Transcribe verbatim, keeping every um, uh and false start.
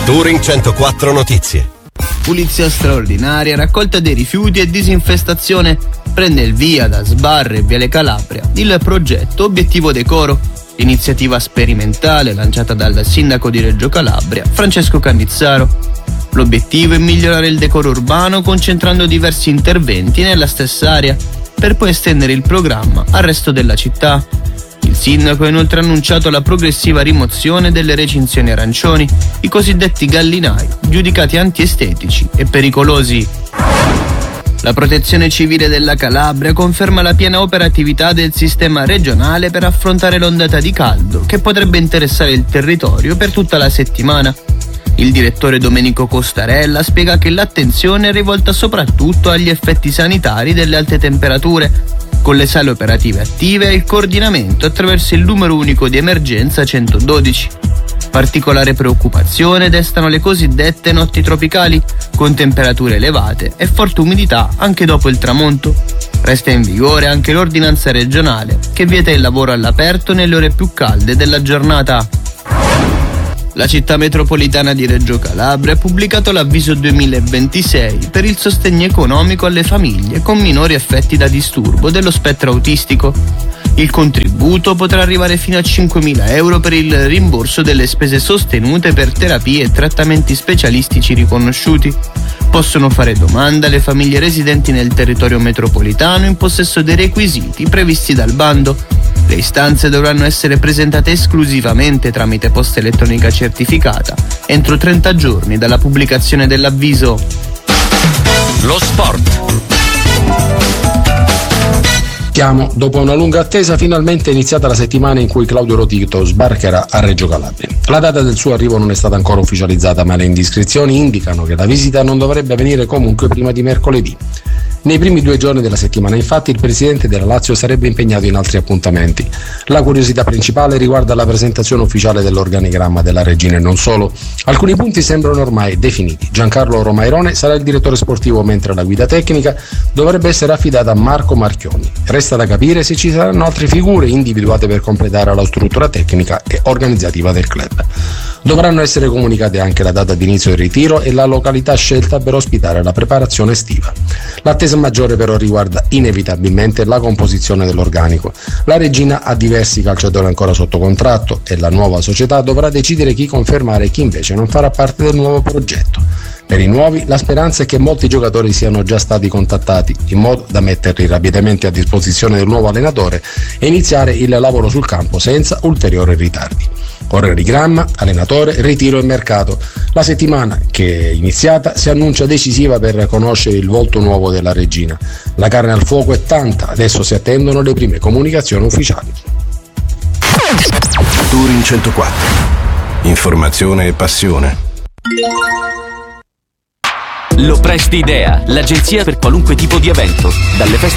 Touring centoquattro Notizie. Pulizia straordinaria, raccolta dei rifiuti e disinfestazione prende il via da Sbarre e Viale Calabria il progetto Obiettivo Decoro, iniziativa sperimentale lanciata dal sindaco di Reggio Calabria, Francesco Cannizzaro. L'obiettivo è migliorare il decoro urbano concentrando diversi interventi nella stessa area, per poi estendere il programma al resto della città. Il sindaco ha inoltre annunciato la progressiva rimozione delle recinzioni arancioni, i cosiddetti gallinai, giudicati antiestetici e pericolosi. La Protezione Civile della Calabria conferma la piena operatività del sistema regionale per affrontare l'ondata di caldo che potrebbe interessare il territorio per tutta la settimana. Il direttore Domenico Costarella spiega che l'attenzione è rivolta soprattutto agli effetti sanitari delle alte temperature, con le sale operative attive e il coordinamento attraverso il numero unico di emergenza centododici. Particolare preoccupazione destano le cosiddette notti tropicali, con temperature elevate e forte umidità anche dopo il tramonto. Resta in vigore anche l'ordinanza regionale, che vieta il lavoro all'aperto nelle ore più calde della giornata. La città metropolitana di Reggio Calabria ha pubblicato l'avviso duemilaventisei per il sostegno economico alle famiglie con minori affetti da disturbo dello spettro autistico. Il contributo potrà arrivare fino a cinquemila euro per il rimborso delle spese sostenute per terapie e trattamenti specialistici riconosciuti. Possono fare domanda le famiglie residenti nel territorio metropolitano in possesso dei requisiti previsti dal bando. Le istanze dovranno essere presentate esclusivamente tramite posta elettronica certificata entro trenta giorni dalla pubblicazione dell'avviso. Lo sport. Dopo una lunga attesa, finalmente è iniziata la settimana in cui Claudio Rotito sbarcherà a Reggio Calabria. La data del suo arrivo non è stata ancora ufficializzata, ma le indiscrezioni indicano che la visita non dovrebbe avvenire comunque prima di mercoledì. Nei primi due giorni della settimana, infatti, il presidente della Lazio sarebbe impegnato in altri appuntamenti. La curiosità principale riguarda la presentazione ufficiale dell'organigramma della Regina e non solo. Alcuni punti sembrano ormai definiti. Giancarlo Romairone sarà il direttore sportivo, mentre la guida tecnica dovrebbe essere affidata a Marco Marchioni. Resta da capire se ci saranno altre figure individuate per completare la struttura tecnica e organizzativa del club. Dovranno essere comunicate anche la data di inizio del ritiro e la località scelta per ospitare la preparazione estiva. L'attesa maggiore però riguarda inevitabilmente la composizione dell'organico. La Regina ha diversi calciatori ancora sotto contratto e la nuova società dovrà decidere chi confermare e chi invece non farà parte del nuovo progetto. Per i nuovi, la speranza è che molti giocatori siano già stati contattati, in modo da metterli rapidamente a disposizione del nuovo allenatore e iniziare il lavoro sul campo senza ulteriori ritardi. Organigramma, allenatore, ritiro e mercato. La settimana che è iniziata si annuncia decisiva per conoscere il volto nuovo della Regina. La carne al fuoco è tanta, adesso si attendono le prime comunicazioni ufficiali. Touring centoquattro. Informazione e passione. Lo Presti Idea, l'agenzia per qualunque tipo di evento, dalle feste